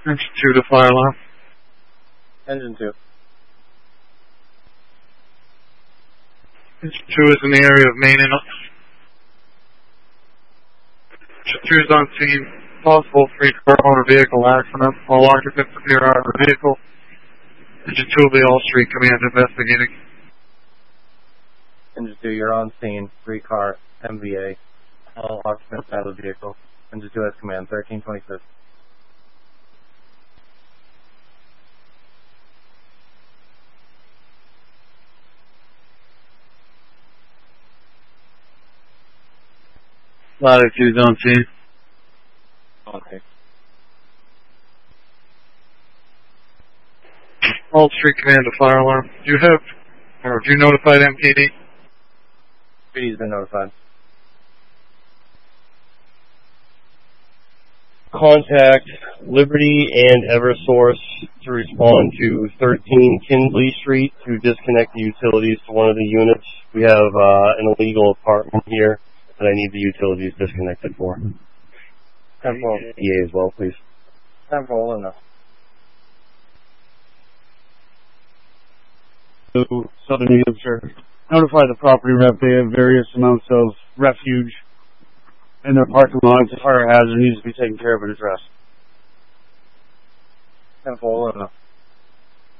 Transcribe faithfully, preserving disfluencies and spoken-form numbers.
Engine two to fire alarm. Engine two. Engine two is in the area of maintenance. Engine two is on scene. Possible three-car motor vehicle accident. All occupants appear out of the vehicle. Engine two will be all street command investigating. Engine two, you're on scene. Three-car M V A. All occupants out of the vehicle. Engine two has command. thirteen twenty-six. Latitude's on scene. Okay. All street command to fire alarm. Do you have, or have you notified M P D? M P D's been notified. Contact Liberty and Eversource to respond to thirteen Kinsley Street to disconnect the utilities to one of the units. We have uh, an illegal apartment here that I need the utilities disconnected for. ten four. E A as well, please. ten four enough. To Southern New Hampshire. Notify the property rep they have various amounts of refuge in their parking lot. It's a fire hazard, needs to be taken care of and addressed. ten four enough.